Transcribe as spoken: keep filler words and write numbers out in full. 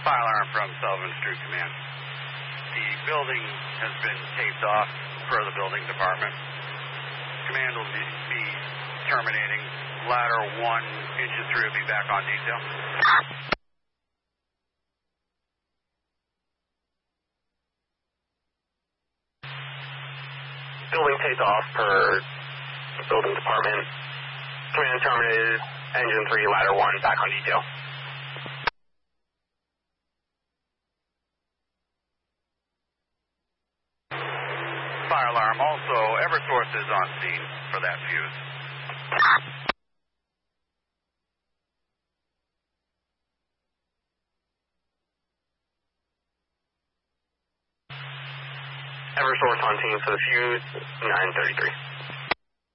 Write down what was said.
Fire alarm from Sullivan Street Command. The building has been taped off per the building department. Command will be, be terminating. Ladder one, engine three will be back on detail. Building taped off per the building department. Command terminated. Engine three, ladder one, back on detail. Fire alarm. Also, Eversource is on scene for that fuse. Eversource on scene for the fuse, nine thirty-three.